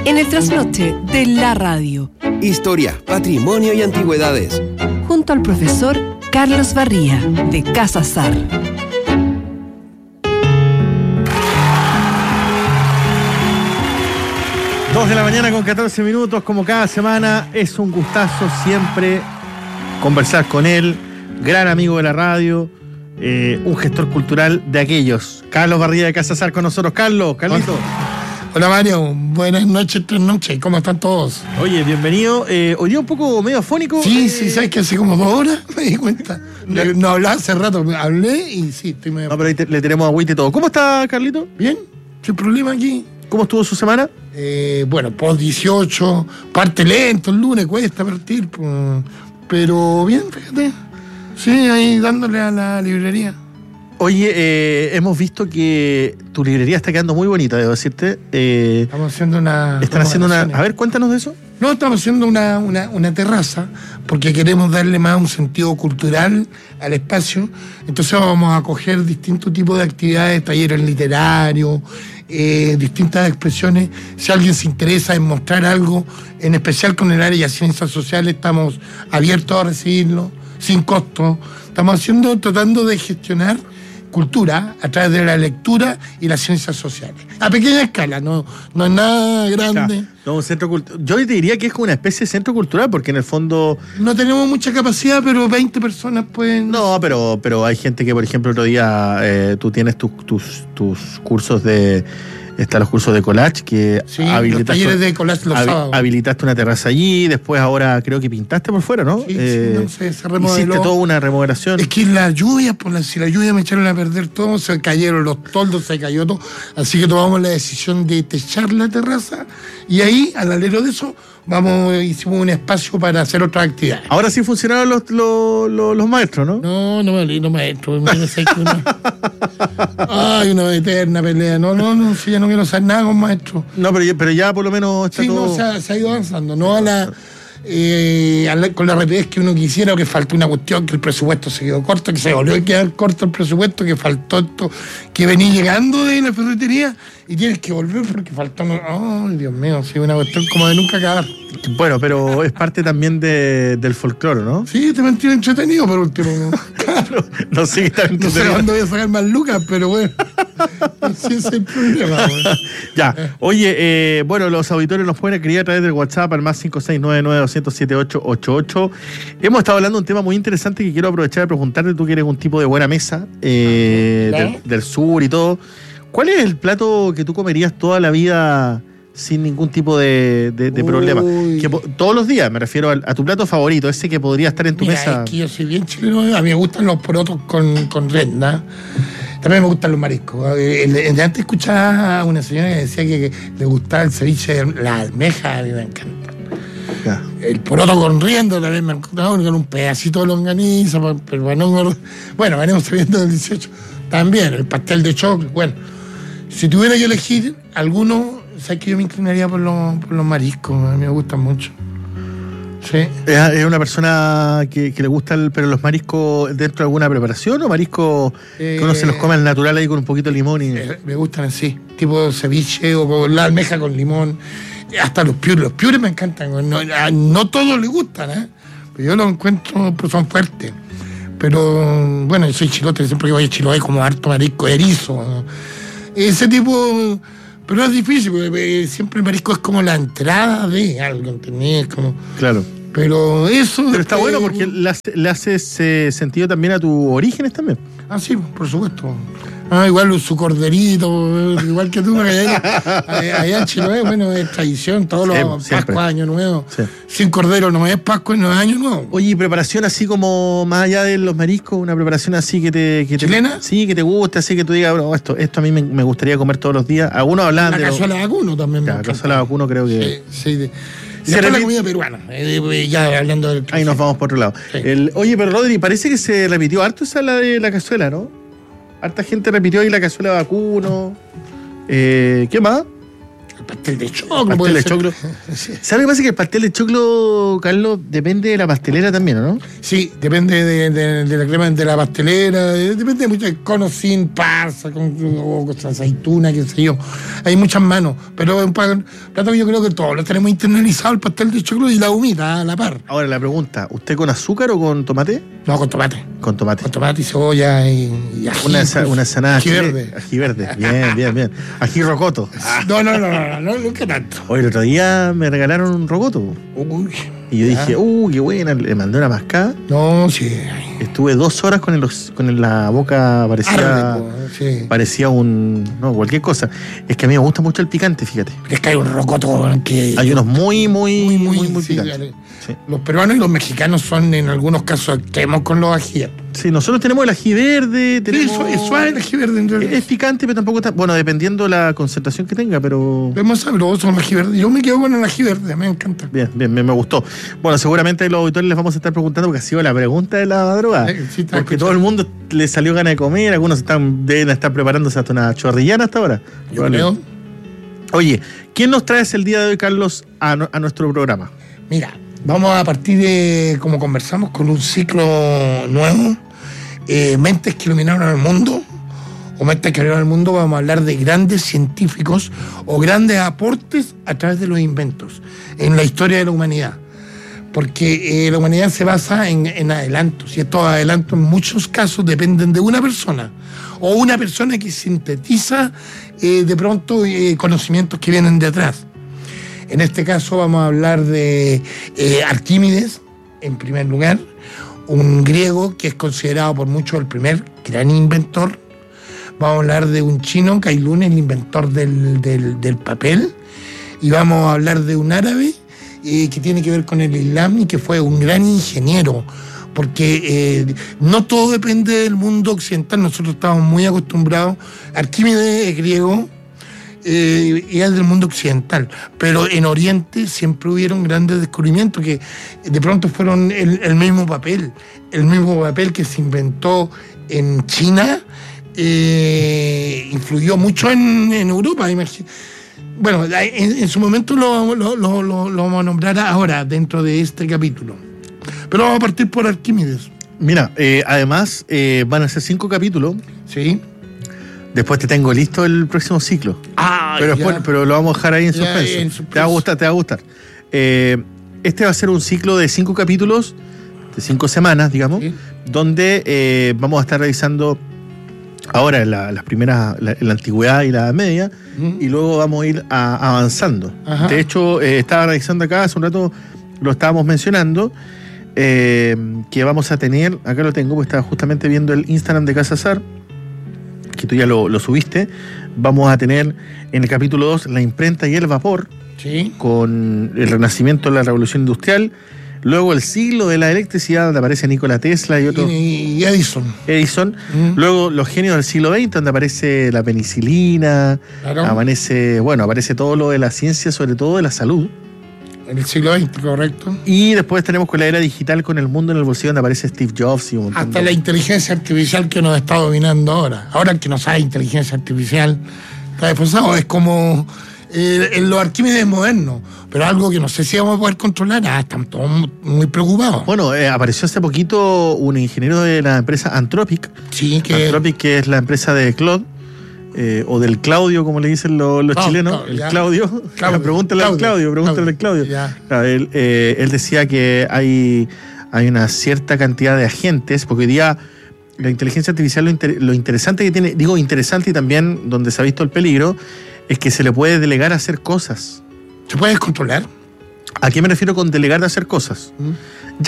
En el trasnoche de la radio. Historia, patrimonio y antigüedades. Junto al profesor Carlos Barría, de Casa Sar. 2 de la mañana con 14 minutos, como cada semana. Es un gustazo siempre conversar con él, gran amigo de la radio, un gestor cultural de aquellos. Carlos Barría de Casa Sar con nosotros. Carlito. Hola Mario, buenas noches, ¿cómo están todos? Oye, bienvenido. Hoy día un poco medio afónico. Sí, sabes que hace como 2 horas me di cuenta. No hablaba hace rato, hablé y sí, estoy medio... No, pero ahí le tenemos agüita y todo. ¿Cómo está, Carlito? Bien, sin problema aquí. ¿Cómo estuvo su semana? Bueno, post 18, parte lento, el lunes cuesta partir, pero bien, fíjate. Sí, ahí dándole a la librería. Oye, hemos visto que tu librería está quedando muy bonita, debo decirte. Estamos haciendo una... Están haciendo una... A ver, cuéntanos de eso. No, estamos haciendo una terraza porque queremos darle más un sentido cultural al espacio. Entonces vamos a acoger distintos tipos de actividades, talleres literarios, distintas expresiones. Si alguien se interesa en mostrar algo, en especial con el área de ciencias sociales, estamos abiertos a recibirlo, sin costo. Estamos tratando de gestionar cultura a través de la lectura y las ciencias sociales. A pequeña escala, no es nada grande. No, un centro yo te diría que es como una especie de centro cultural, porque en el fondo... No tenemos mucha capacidad, pero 20 personas pueden... No, pero hay gente que, por ejemplo, otro día tú tienes tus cursos de... Están los cursos de collage que sí, los talleres de collage los sábados. Habilitaste una terraza allí, después ahora creo que pintaste por fuera, ¿no? Sí, se remodeló. Hiciste toda una remodelación. Es que la lluvia, si la lluvia me echaron a perder todo, se cayeron los toldos, se cayó todo. Así que tomamos la decisión de techar la terraza y ahí, al alero de eso, hicimos un espacio para hacer otras actividades. Ahora sí funcionaron los maestros, ¿no? No me lindo maestro. Ay, una eterna pelea. No, si ya no quiero hacer nada con maestros. No, pero ya por lo menos está todo... Sí, no, se ha ido avanzando. No con la rapidez que uno quisiera, o que faltó una cuestión, que el presupuesto se quedó corto, que se volvió a quedar corto el presupuesto, que faltó esto, que venís llegando de la ferretería y tienes que volver porque faltó... Ay, Dios mío, sí, una cuestión como de nunca acabar. Bueno, pero es parte también del folclore, ¿no? Sí, te mantiene entretenido por último. Claro, no sé no sé cuándo voy a sacar más lucas, pero bueno. Ese es el problema. Ya, oye, bueno, los auditores nos pueden escribir a través del WhatsApp al más 56992078888. Hemos estado hablando de un tema muy interesante que quiero aprovechar de preguntarte, tú que eres un tipo de buena mesa, del sur y todo. ¿Cuál es el plato que tú comerías toda la vida sin ningún tipo de problema? Que, todos los días, me refiero a tu plato favorito, ese que podría estar en tu mesa. Es que yo soy bien chileno, a mí me gustan los porotos con renda. También me gustan los mariscos. Antes escuchaba a una señora que decía que le gustaba el ceviche, la almeja, a mí me encanta. Ya. El poroto con riendo también me encanta, con un pedacito de longaniza, pero bueno, venimos sabiendo del 18. También, el pastel de choclo. Bueno, si tuviera que elegir alguno, sabes que yo me inclinaría por los mariscos, a mí me gustan mucho. Sí. ¿Es una persona que le gusta pero los mariscos dentro de alguna preparación o mariscos que uno se los come al natural ahí con un poquito de limón? Me gustan así, tipo ceviche o con la almeja con limón, hasta los piures me encantan, no todos les gustan, pero yo los encuentro, pues son fuertes. Pero bueno, yo soy chilote, siempre que voy a Chiloé como harto marisco, erizo, ese tipo... Pero es difícil, porque siempre el marisco es como la entrada de algo, ¿entendés? Claro. Pero eso... Pero está bueno porque le hace sentido también a tus orígenes también. Ah, sí, por supuesto. Igual su corderito, igual que tú, allá en Chiloé, bueno, es tradición, todos los Pascua, Año Nuevo. Sí. Sin cordero no es Pascua, no es Año Nuevo. Oye, preparación así como más allá de los mariscos, una preparación así ¿chilena? Sí, que te guste, así que tú digas, bueno, esto a mí me gustaría comer todos los días. Algunos hablan de... La cazuela de vacuno también. La cazuela de vacuno creo que... Sí. Y después la comida peruana, ya hablando del... Ahí nos vamos por otro lado. Sí. Oye, pero Rodri, parece que se repitió harto esa la de la cazuela, ¿no? Harta gente repitió ahí la cazuela de vacuno. ¿Qué más? El pastel de choclo. Pastel de ser. choclo. Sí. ¿Sabes lo que pasa? Que el pastel de choclo, Carlos, depende de la pastelera también, ¿no? Sí, depende de la crema de la pastelera, depende de muchas, con sin pasa, con aceituna, qué sé yo. Hay muchas manos, pero es un plato que yo creo que todos lo tenemos internalizado, el pastel de choclo y la humita a la par. Ahora la pregunta, ¿usted con azúcar o con tomate? No, con tomate. Con tomate. Con tomate y cebolla y ají. Una ensalada ají chile- verde. Ají verde, bien. Ají rocoto. No, nunca tanto. Hoy el otro día me regalaron un rocoto. Uy, Y yo ya. dije, qué buena, le mandé una mascada. No, sí. Estuve 2 horas con la boca parecía, Arde, sí. parecía cualquier cosa. Es que a mí me gusta mucho el picante, fíjate. Es que hay un rocoto que... Hay unos muy sí, picantes. Sí. Los peruanos y los mexicanos son en algunos casos extremos con los ajíes. Sí, nosotros tenemos el ají verde, tenemos... Es suave el ají verde en realidad. Es picante, pero tampoco está... Bueno, dependiendo la concentración que tenga, pero... Es más sabroso el ají verde. Yo me quedo con el ají verde, me encanta. Bien, me gustó. Bueno, seguramente a los auditores les vamos a estar preguntando, porque ha sido la pregunta de la madrugada. Sí, está Porque escuchando. todo el mundo le salió ganas de comer, algunos deben estar preparándose hasta una chorrillana hasta ahora. Yo creo. Oye, ¿quién nos traes el día de hoy, Carlos, a nuestro programa? Mira, vamos a partir de, como conversamos, con un ciclo nuevo. Mentes que iluminaron el mundo. O Mentes que iluminaron el mundo. Vamos a hablar de grandes científicos o grandes aportes a través de los inventos en la historia de la humanidad. Porque la humanidad se basa en adelantos, y estos adelantos en muchos casos dependen de una persona, o una persona que sintetiza de pronto conocimientos que vienen de atrás. En este caso vamos a hablar de Arquímedes, en primer lugar, un griego que es considerado por muchos el primer gran inventor. Vamos a hablar de un chino, Kai Lun, el inventor del papel, y vamos a hablar de un árabe que tiene que ver con el Islam y que fue un gran ingeniero, porque no todo depende del mundo occidental. Nosotros estamos muy acostumbrados. Arquímedes es griego y es del mundo occidental, pero en Oriente siempre hubieron grandes descubrimientos que de pronto fueron el mismo papel que se inventó en China, influyó mucho en Europa, imagínate. Bueno, en su momento lo vamos a nombrar ahora dentro de este capítulo. Pero vamos a partir por Arquímedes. Mira, además van a ser 5 capítulos. Sí. Después te tengo listo el próximo ciclo. Pero lo vamos a dejar ahí en suspenso. Te va a gustar. Este va a ser un ciclo de 5 capítulos, de 5 semanas, digamos, Sí. donde vamos a estar revisando ahora las primeras, la antigüedad y la Edad Media, y luego vamos a ir avanzando. Ajá. De hecho, estaba revisando acá, hace un rato lo estábamos mencionando, que vamos a tener, acá lo tengo, porque estaba justamente viendo el Instagram de Casa Azar, que tú ya lo subiste. Vamos a tener en el capítulo 2 la imprenta y el vapor, Sí. con el renacimiento de la revolución industrial. Luego el siglo de la electricidad, donde aparece Nikola Tesla y otros. Y Edison. Edison. Luego los genios del siglo XX, donde aparece la penicilina, Claro. aparece todo lo de la ciencia, sobre todo de la salud. En el siglo XX, correcto. Y después tenemos con la era digital, con el mundo en el bolsillo, donde aparece Steve Jobs y un montón Hasta de... la inteligencia artificial que nos está dominando ahora. Ahora el que no sabe inteligencia artificial está desfasado. Es como en los Arquímedes modernos, pero algo que no sé si vamos a poder controlar. Están todos muy preocupados. Bueno, apareció hace poquito un ingeniero de la empresa Anthropic. Sí, Anthropic, que es la empresa de Claude, o del Claudio, como le dicen los chilenos, el Claudio. Pregúntale al Claudio. Ya. Claro, él decía que hay una cierta cantidad de agentes, porque hoy día la inteligencia artificial, lo interesante que tiene, digo interesante y también donde se ha visto el peligro, es que se le puede delegar a hacer cosas. ¿Se puede descontrolar? ¿A qué me refiero con delegar de hacer cosas?